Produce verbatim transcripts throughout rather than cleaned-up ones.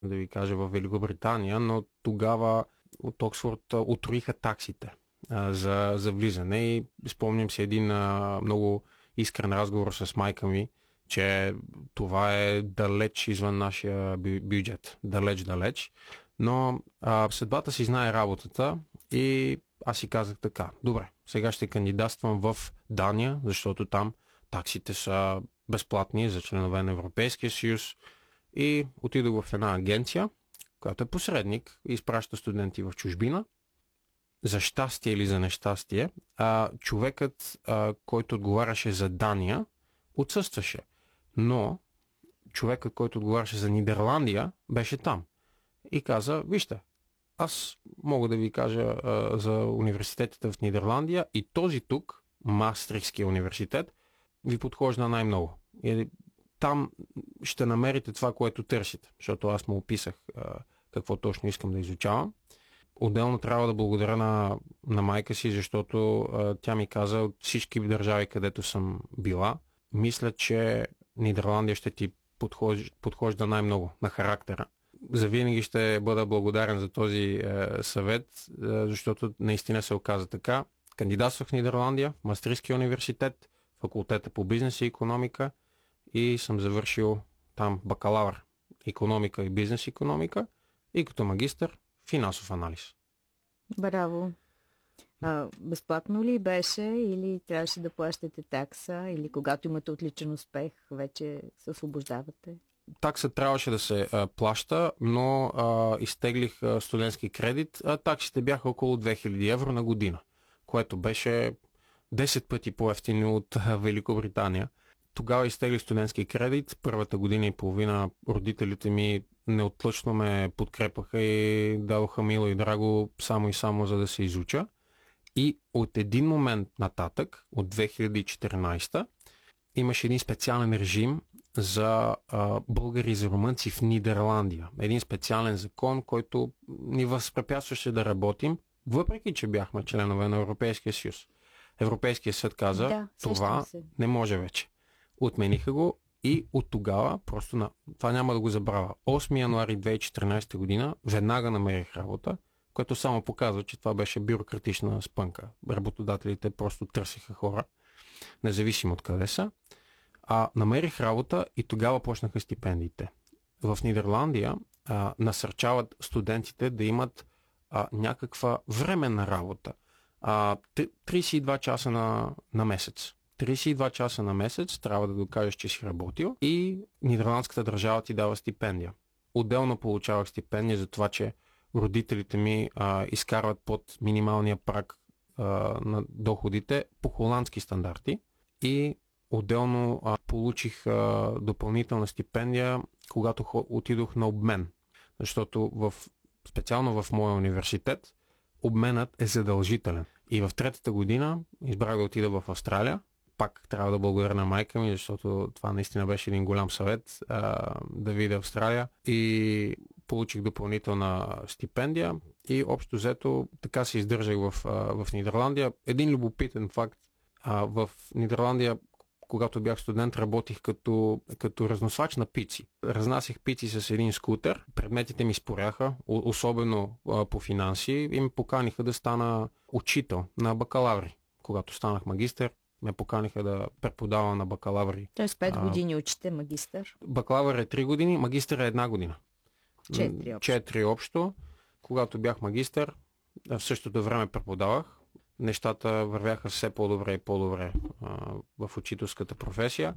да ви кажа, в Великобритания, но тогава от Оксфорд утроиха таксите а, за, за влизане и спомням си един а, много искрен разговор с майка ми, че това е далеч извън нашия бю- бюджет. Далеч, далеч. Но а, съдбата си знае работата и аз си казах така. Добре, сега ще кандидатствам в Дания, защото там таксите са безплатни за членове на Европейския съюз. И отидох в една агенция, която е посредник и изпраща студенти в чужбина. За щастие или за нещастие, а, човекът, а, който отговаряше за Дания, отсъстваше. Но човекът, който отговаряше за Нидерландия, беше там. И каза, вижте, аз мога да ви кажа а, за университетите в Нидерландия и този тук, Мастрихския университет, ви подхожда най-много. И там ще намерите това, което търсите, защото аз му описах а, какво точно искам да изучавам. Отделно трябва да благодаря на, на майка си, защото а, тя ми каза от всички държави, където съм била, мисля, че Нидерландия ще ти подхожда, подхожда най-много на характера. Завинаги ще бъда благодарен за този е, съвет, е, защото наистина се оказа така. Кандидатствах в Нидерландия, в Мастрихския университет, факултета по бизнес и икономика и съм завършил там бакалавър икономика и бизнес икономика и като магистър финансов анализ. Браво! А, безплатно ли беше или трябваше да плащате такса или когато имате отличен успех, вече се освобождавате? Такса трябваше да се а, плаща, но а, изтеглих а, студентски кредит. А, таксите бяха около две хиляди евро на година, което беше десет пъти по-евтино от а, Великобритания. Тогава изтеглих студентски кредит. Първата година и половина родителите ми неотлъчно ме подкрепаха и дадоха мило и драго само и само за да се изуча. И от един момент нататък, от две хиляди и четиринадесета, имаше един специален режим за а, българи и за румънци в Нидерландия. Един специален закон, който ни възпрепятстваше да работим, въпреки че бяхме членове на Европейския съюз. Европейския съд каза, да, това се. не може вече. Отмениха го и от тогава, просто на... това няма да го забравя, осми януари две хиляди и четиринадесета година веднага намерих работа, което само показва, че това беше бюрократична спънка. Работодателите просто търсиха хора, независимо от къде са. А намерих работа и тогава почнаха стипендиите. В Нидерландия а, насърчават студентите да имат а, някаква временна работа. А, тридесет и два часа на, на месец. тридесет и два часа на месец трябва да докажеш, че си работил и нидерландската държава ти дава стипендия. Отделно получавах стипендия за това, че родителите ми а, изкарват под минималния праг а, на доходите по холандски стандарти и отделно а, получих а, допълнителна стипендия, когато хо, отидох на обмен. Защото в, специално в моя университет обменът е задължителен. И в третата година избрах да отида в Австралия. Пак трябва да благодаря на майка ми, защото това наистина беше един голям съвет а, да видя Австралия. И получих допълнителна стипендия и общо взето така се издържах в, а, в Нидерландия. Един любопитен факт. А, в Нидерландия, когато бях студент, работих като, като разносвач на пици. Разнасях пици с един скутер. Предметите ми споряха, особено а, по финанси, и ме поканиха да стана учител на бакалаври. Когато станах магистър, ме поканиха да преподавам на бакалаври. Тоест пет години учите магистър? Бакалавър е три години, магистър е една година. Четири общо. Четири общо. Когато бях магистър, в същото време преподавах. Нещата вървяха все по-добре и по-добре а, в учителската професия.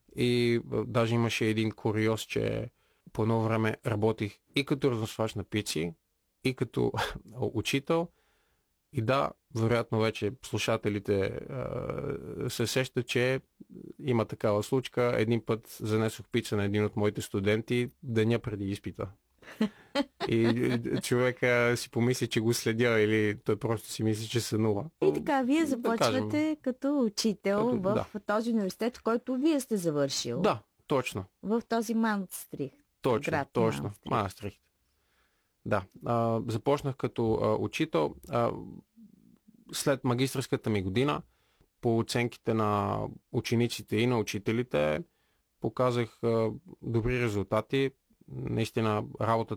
И а, даже имаше един куриоз, че по едно време работих и като разносвач на пици, и като учител. И да, вероятно вече слушателите а, се сещат, че има такава случка. Един път занесох пица на един от моите студенти деня преди изпита. И човека си помисли, че го следя или той просто си мисли, че сънува. И така, вие започвате да кажем, като учител като, в да. този университет, в който вие сте завършил. Да, точно. В този Манстрих. Точно, град точно. Манстрих. Манстрих. Да. А, започнах като а, учител. А, след магистърската ми година, по оценките на учениците и на учителите, показах а, добри резултати. наистина работата